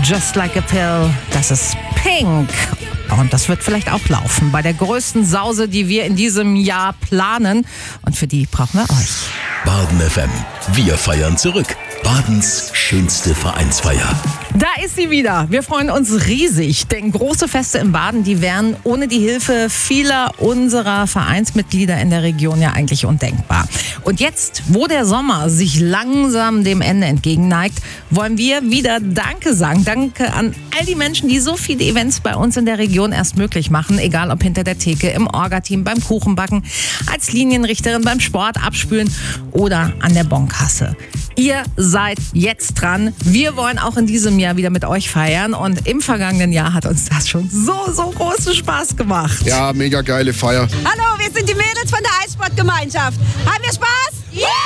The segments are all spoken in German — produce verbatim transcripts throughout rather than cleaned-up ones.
Just Like a Pill, das ist Pink. Und das wird vielleicht auch laufen bei der größten Sause, die wir in diesem Jahr planen. Und für die brauchen wir euch. Baden F M. Wir feiern zurück. Badens schönste Vereinsfeier. Da ist sie wieder. Wir freuen uns riesig, denn große Feste in Baden, die wären ohne die Hilfe vieler unserer Vereinsmitglieder in der Region ja eigentlich undenkbar. Und jetzt, wo der Sommer sich langsam dem Ende entgegenneigt, wollen wir wieder Danke sagen. Danke an all die Menschen, die so viele Events bei uns in der Region erst möglich machen. Egal ob hinter der Theke, im Orga-Team, beim Kuchenbacken, als Linienrichterin, beim Sport abspülen oder an der Bonkasse. Ihr seid jetzt dran. Wir wollen auch in diesem Jahr wieder mit euch feiern. Und im vergangenen Jahr hat uns das schon so, so großen Spaß gemacht. Ja, mega geile Feier. Hallo, wir sind die Mädels von der Eissportgemeinschaft. Haben wir Spaß? Ja! Yeah!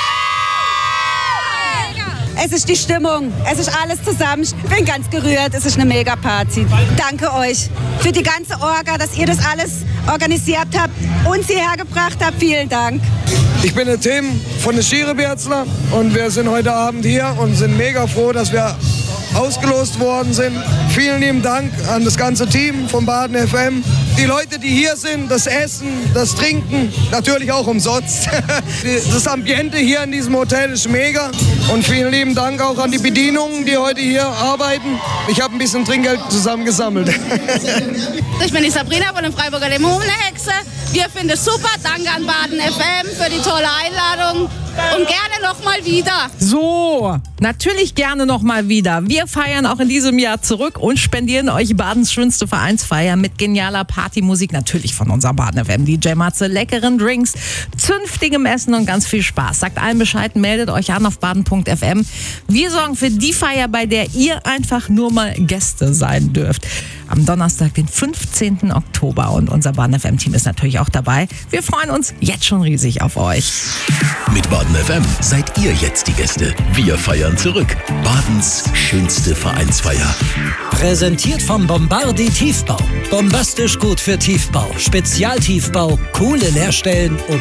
Es ist die Stimmung, es ist alles zusammen. Ich bin ganz gerührt, es ist eine Mega-Party. Danke euch für die ganze Orga, dass ihr das alles organisiert habt, uns hierher gebracht habt. Vielen Dank. Ich bin der Tim von der Schiereberzler und wir sind heute Abend hier und sind mega froh, dass wir ausgelost worden sind. Vielen lieben Dank an das ganze Team von Baden F M. Die Leute, die hier sind, das Essen, das Trinken, natürlich auch umsonst. Das Ambiente hier in diesem Hotel ist mega. Und vielen lieben Dank auch an die Bedienungen, die heute hier arbeiten. Ich habe ein bisschen Trinkgeld zusammengesammelt. Ich bin die Sabrina von den Freiburger Dämonenhexe. Wir finden es super. Danke an Baden F M für die tolle Einladung. Und gerne noch mal wieder. So, natürlich gerne noch mal wieder. Wir feiern auch in diesem Jahr zurück und spendieren euch Badens schönste Vereinsfeier mit genialer Partymusik. Natürlich von unserem Baden F M D J Matze, leckeren Drinks, zünftigem Essen und ganz viel Spaß. Sagt allen Bescheid, meldet euch an auf baden punkt f m. Wir sorgen für die Feier, bei der ihr einfach nur mal Gäste sein dürft. Am Donnerstag, den fünfzehnten Oktober. Und unser Baden F M-Team ist natürlich auch dabei. Wir freuen uns jetzt schon riesig auf euch. Mit Baden F M seid ihr jetzt die Gäste. Wir feiern zurück. Badens schönste Vereinsfeier. Präsentiert vom Bombardi Tiefbau. Bombastisch gut für Tiefbau. Spezialtiefbau, coole Leerstellen und